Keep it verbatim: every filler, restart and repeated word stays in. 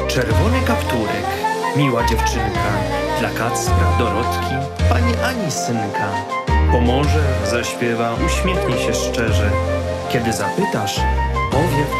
Czerwony kapturek, miła dziewczynka, dla Kacpra, Dorotki, pani Ani synka. Pomoże, zaśpiewa, uśmiechnie się szczerze. Kiedy zapytasz, powie w